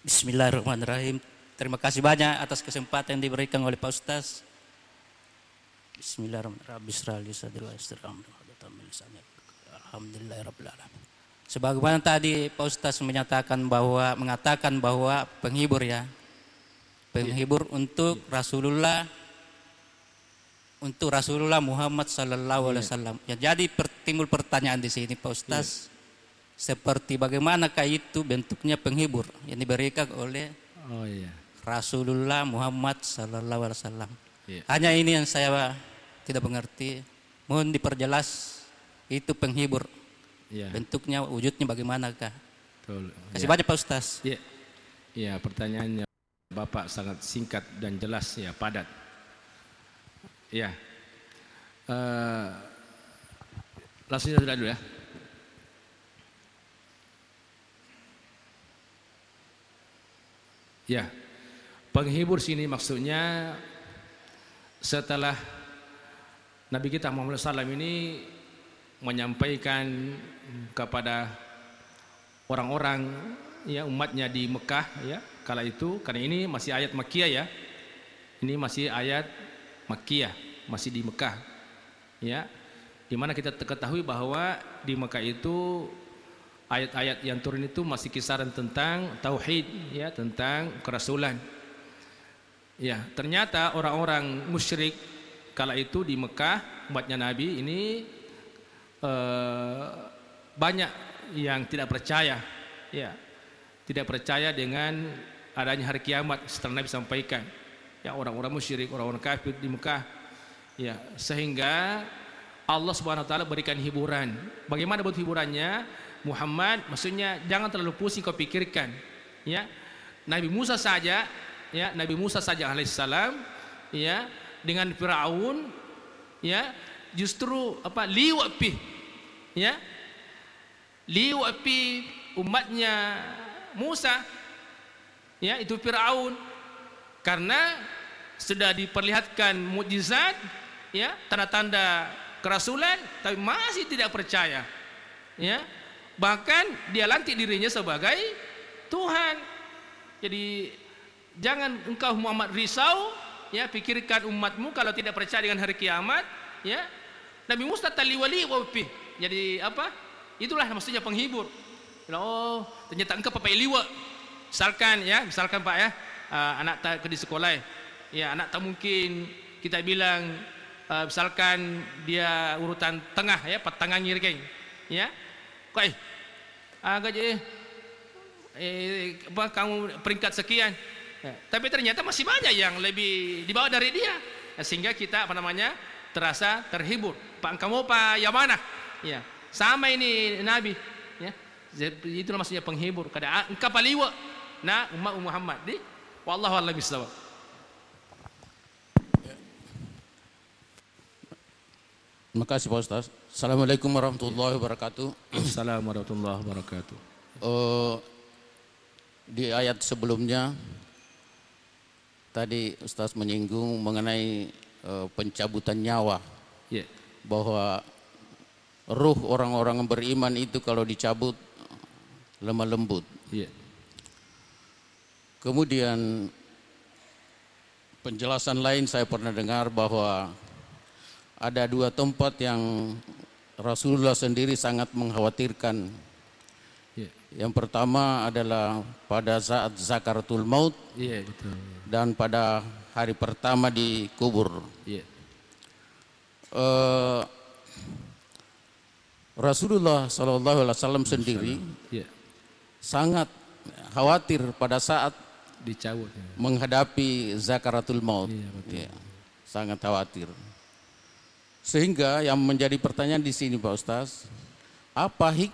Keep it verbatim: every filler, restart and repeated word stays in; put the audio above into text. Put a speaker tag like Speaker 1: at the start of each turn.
Speaker 1: Bismillahirrahmanirrahim. Terima kasih banyak atas kesempatan yang diberikan oleh Pak Ustaz. Bismillahirrahmanirrahim. Alhamdulillahirrahmanirrahim. Sebagaimana tadi Pak Ustaz menyatakan bahwa mengatakan bahwa penghibur ya, penghibur untuk Rasulullah, untuk Rasulullah Muhammad Sallallahu Alaihi Wasallam. Ya, jadi timbul pertanyaan di sini Pak Ustaz, seperti bagaimanakah itu bentuknya penghibur yang diberikan oleh
Speaker 2: oh, iya.
Speaker 1: Rasulullah Muhammad Sallallahu Alaihi Wasallam.
Speaker 2: Iya.
Speaker 1: Hanya ini yang saya tidak mengerti. Mohon diperjelas itu penghibur. Iya. Bentuknya, wujudnya bagaimanakah? Betul. Kasih ya. Banyak Pak Ustaz.
Speaker 2: Iya. Iya, pertanyaannya Bapak sangat singkat dan jelas ya, padat. Iya. Uh, langsung saja dulu ya. Ya, penghibur sini maksudnya setelah Nabi kita Muhammad shallallahu alaihi wasallam ini menyampaikan kepada orang-orang ya umatnya di Mekah ya kala itu, karena ini masih ayat Makkiyah ya, ini masih ayat Makkiyah, masih di Mekah ya, dimana kita ketahui bahwa di Mekah itu ayat-ayat yang turun itu masih kisaran tentang tauhid ya, tentang kerasulan ya. Ternyata orang-orang musyrik kala itu di Mekah umatnya Nabi ini eh, banyak yang tidak percaya ya, tidak percaya dengan adanya hari kiamat setelah Nabi sampaikan ya, orang-orang musyrik, orang-orang kafir di Mekah ya, sehingga Allah Subhanahu wa taala berikan hiburan. Bagaimana buat hiburannya? Muhammad, maksudnya jangan terlalu pusing kau pikirkan ya. Nabi Musa saja ya, Nabi Musa saja alaihissalam ya, dengan Firaun ya, justru apa liwat pi ya, liwat pi umatnya Musa ya, itu Firaun, karena sudah diperlihatkan mukjizat ya, tanda-tanda kerasulan, tapi masih tidak percaya ya. Bahkan dia lantik dirinya sebagai Tuhan. Jadi jangan engkau Muhammad risau ya, pikirkan umatmu kalau tidak percaya dengan hari kiamat ya. Nabi Musa taliwali wapi. Jadi apa? Itulah maksudnya penghibur. Oh, ternyata engkau papai liwa. Misalkan ya, misalkan Pak ya, uh, anak tak ke di sekolah ya, anak tak mungkin kita bilang uh, misalkan dia urutan tengah ya, pertengahan ngirgeng ya. Koi, agak je, eh, apa, kamu peringkat sekian, ya, tapi ternyata masih banyak yang lebih di bawah dari dia, ya, sehingga kita apa namanya terasa terhibur. Pak, kamu pak yang mana? Ya, sama ini Nabi, ya, itulah maksudnya penghibur. Kada engkau paliwa, nah umat Muhammad di, wallahu a'lam bishawab.
Speaker 1: Terima kasih Pak Ustaz. Assalamualaikum warahmatullahi wabarakatuh.
Speaker 2: Assalamualaikum warahmatullahi wabarakatuh.
Speaker 1: Uh, di ayat sebelumnya tadi Ustaz menyinggung mengenai uh, pencabutan nyawa, yeah. bahwa ruh orang-orang yang beriman itu kalau dicabut lemah lembut. Yeah. Kemudian penjelasan lain saya pernah dengar bahwa ada dua tempat yang Rasulullah sendiri sangat mengkhawatirkan. Yeah. Yang pertama adalah pada saat zakaratul maut, yeah, betul. Dan pada hari pertama di kubur. Yeah. Uh, Rasulullah Shallallahu Alaihi Wasallam sendiri yeah. sangat khawatir pada saat
Speaker 2: dicabut, ya.
Speaker 1: menghadapi zakaratul maut, yeah, betul. Yeah. sangat khawatir. Sehingga yang menjadi pertanyaan di sini Pak Ustaz, apa hikmah